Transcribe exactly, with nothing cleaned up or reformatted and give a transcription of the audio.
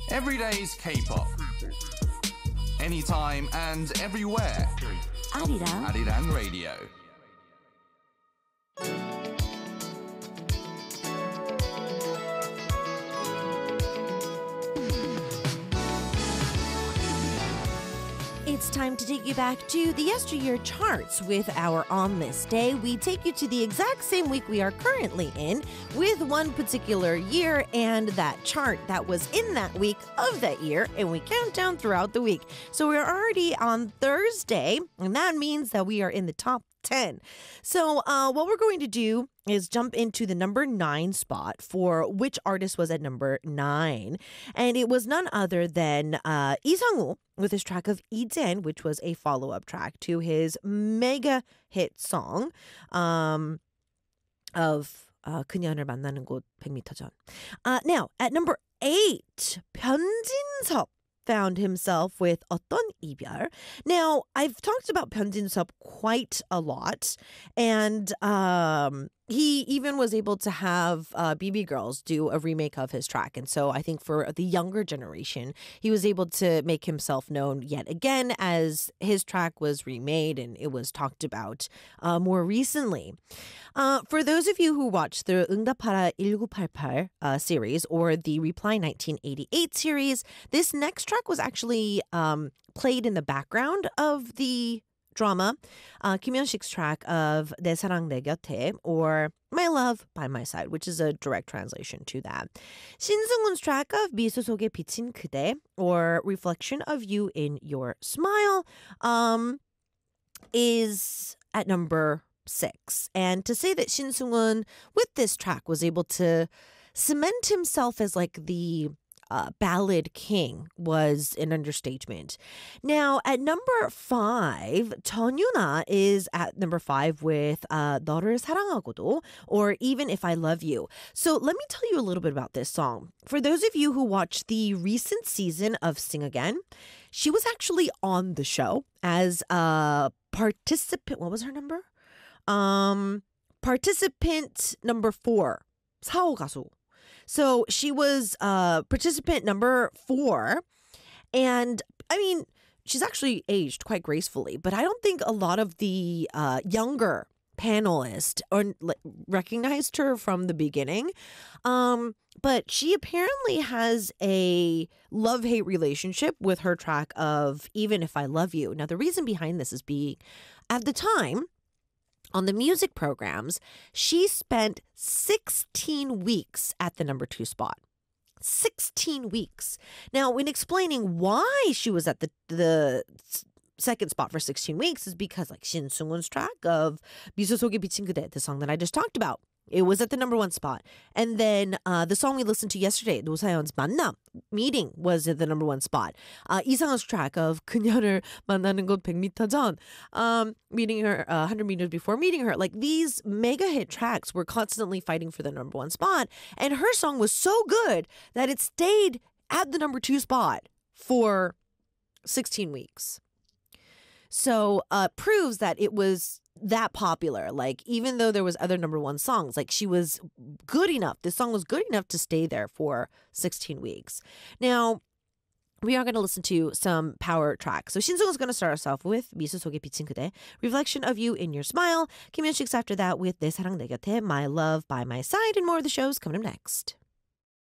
Every day's K-pop. Anytime and everywhere. 아리랑 Arirang Radio. It's time to take you back to the yesteryear charts with our On This Day. We take you to the exact same week we are currently in with one particular year and that chart that was in that week of that year, and we count down throughout the week. So we're already on Thursday, and that means that we are in the top ten. So uh, what we're going to do is jump into the number nine spot for which artist was at number nine. And it was none other than uh, Lee Sang-woo with his track of 이젠, which was a follow-up track to his mega hit song um, of uh, 그녀를 만나는 곳 백 미터 전. Uh, now, at number eight, 변진섭 found himself with 어떤 이별. Now, I've talked about 변진섭 quite a lot, and um, he even was able to have uh, B B Girls do a remake of his track. And so I think for the younger generation, he was able to make himself known yet again as his track was remade and it was talked about uh, more recently. Uh, for those of you who watched the 응답하라 천구백팔십팔 uh, series or the Reply nineteen eighty-eight series, this next track was actually um, played in the background of the drama, uh, Kim Hyun-sik's track of 내 사랑 내 곁에 or My Love by My Side, which is a direct translation to that. 신승훈's track of 미소 속에 비친 그대 or Reflection of You in Your Smile um, is at number six. And to say that Shin Sung-un with this track was able to cement himself as like the Uh, ballad king was an understatement. Now, at number five, 전유나 is at number five with uh, 너를 사랑하고도, or Even If I Love You. So let me tell you a little bit about this song. For those of you who watched the recent season of Sing Again, she was actually on the show as a participant. What was her number? Um, participant number four, 사호 가수. So she was uh, participant number four. And I mean, she's actually aged quite gracefully, but I don't think a lot of the uh, younger panelists or, like, recognized her from the beginning. Um, but she apparently has a love-hate relationship with her track of Even If I Love You. Now, the reason behind this is being, at the time, on the music programs, she spent sixteen weeks at the number two spot. sixteen weeks. Now, when explaining why she was at the the second spot for sixteen weeks is because, like, Shin Sung-un's track of 미소 속에 비친 그대, the song that I just talked about, it was at the number one spot. And then uh, the song we listened to yesterday, 노사연's 만남, Meeting, was at the number one spot. Uh, 이상한's track of 그녀를 만나는 곳 백 미터 전, um, meeting her uh, one hundred meters before meeting her. Like, these mega hit tracks were constantly fighting for the number one spot. And her song was so good that it stayed at the number two spot for sixteen weeks. So uh proves that it was that popular. Like, even though there was other number one songs, like, she was good enough. This song was good enough to stay there for sixteen weeks. Now, we are going to listen to some power tracks. So Shin Sung-un is going to start us off with 미소 속에 비친 그대, Reflection of You in Your Smile. Kim Hyun-sik's after that with 내 사랑 내 곁에, My Love by My Side, and more of the shows coming up next.